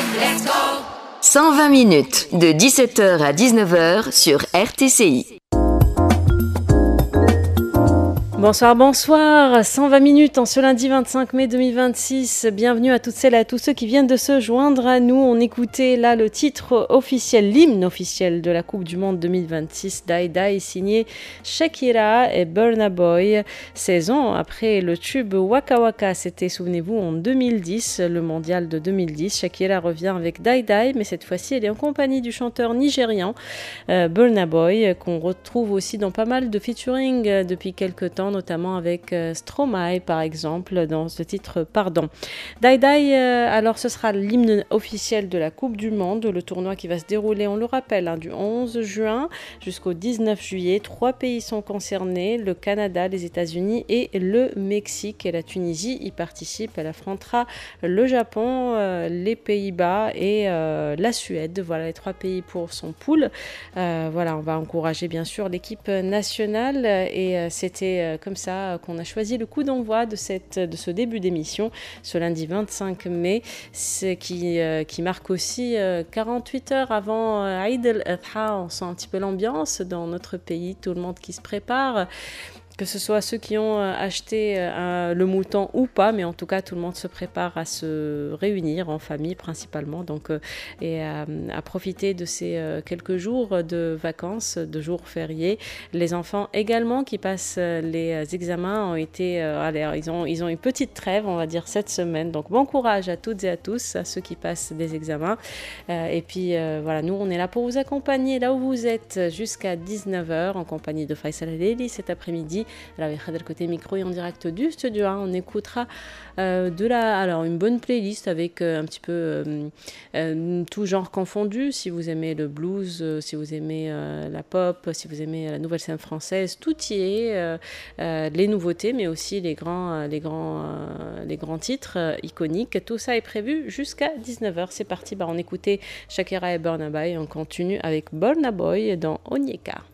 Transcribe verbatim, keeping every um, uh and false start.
cent vingt minutes, de dix-sept heures à dix-neuf heures sur R T C I. Bonsoir, bonsoir, cent vingt minutes en ce lundi vingt-cinq mai deux mille vingt-six. Bienvenue à toutes celles et à tous ceux qui viennent de se joindre à nous. On écoutait là le titre officiel, l'hymne officiel de la Coupe du Monde deux mille vingt-six, Die Die, signé Shakira et Burna Boy. seize ans après le tube Waka Waka, c'était, souvenez-vous, en deux mille dix, le mondial de deux mille dix. Shakira revient avec Die Die, mais cette fois-ci elle est en compagnie du chanteur nigérian euh, Burna Boy, qu'on retrouve aussi dans pas mal de featuring euh, depuis quelques temps, notamment avec euh, Stromae par exemple dans ce titre Pardon. Die Die, euh, alors ce sera l'hymne officiel de la Coupe du Monde, le tournoi qui va se dérouler, on le rappelle, hein, du onze juin jusqu'au dix-neuf juillet. Trois pays sont concernés, le Canada, les États-Unis et le Mexique, et la Tunisie y participe. Elle affrontera le Japon, euh, les Pays-Bas et euh, la Suède. Voilà les trois pays pour son pool. Euh, voilà, on va encourager bien sûr l'équipe nationale, et euh, c'était euh, comme ça qu'on a choisi le coup d'envoi de, cette, de ce début d'émission, ce lundi vingt-cinq mai, qui, euh, qui marque aussi euh, quarante-huit heures avant euh, Eid al-Adha. On sent un petit peu l'ambiance dans notre pays, tout le monde qui se prépare, que ce soit ceux qui ont acheté euh, le mouton ou pas, mais en tout cas tout le monde se prépare à se réunir en famille principalement, donc euh, et à, à profiter de ces euh, quelques jours de vacances, de jours fériés. Les enfants également qui passent les examens ont été, euh, allez, ils ont ils ont une petite trêve, on va dire, cette semaine. Donc bon courage à toutes et à tous, à ceux qui passent des examens. Euh, et puis euh, voilà, nous on est là pour vous accompagner là où vous êtes jusqu'à dix-neuf heures en compagnie de Faisal Aleli cet après-midi. Alors, côté micro et en direct du studio, hein, on écoutera euh, de la, alors une bonne playlist avec euh, un petit peu euh, euh, tout genre confondu. Si vous aimez le blues, euh, si vous aimez euh, la pop, si vous aimez la nouvelle scène française, tout y est. Euh, euh, les nouveautés, mais aussi les grands, euh, les grands, euh, les grands titres euh, iconiques. Tout ça est prévu jusqu'à dix-neuf heures. C'est parti. Bah, on écoutait Shakira et Burna Boy. On continue avec Burna Boy dans Onyeka.